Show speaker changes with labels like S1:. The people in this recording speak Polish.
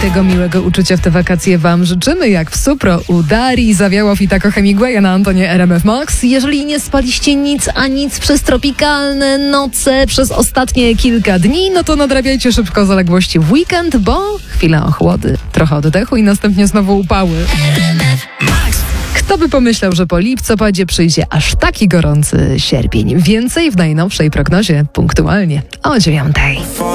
S1: Tego miłego uczucia w te wakacje Wam życzymy, jak w Supro u Darii, Zawiałow i Taco Hemingwaya na Antonie RMF Max. Jeżeli nie spaliście nic a nic przez tropikalne noce, przez ostatnie kilka dni, no to nadrabiajcie szybko zaległości w weekend, bo chwila ochłody, trochę oddechu i następnie znowu upały. Kto by pomyślał, że po listopadzie przyjdzie aż taki gorący sierpień. Więcej w najnowszej prognozie punktualnie o 9:00.